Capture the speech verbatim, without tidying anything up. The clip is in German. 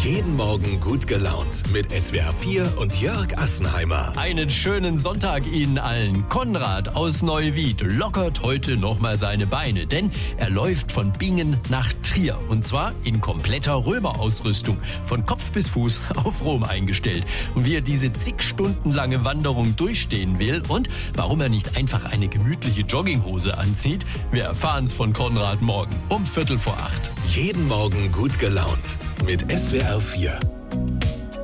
Jeden Morgen gut gelaunt mit S W R vier und Jörg Assenheimer. Einen schönen Sonntag Ihnen allen. Konrad aus Neuwied lockert heute nochmal seine Beine, denn er läuft von Bingen nach Trier. Und zwar in kompletter Römerausrüstung, von Kopf bis Fuß auf Rom eingestellt. Und wie er diese zig Stunden lange Wanderung durchstehen will und warum er nicht einfach eine gemütliche Jogginghose anzieht, wir erfahren's von Konrad morgen um Viertel vor acht. Jeden Morgen gut gelaunt mit S W R vier.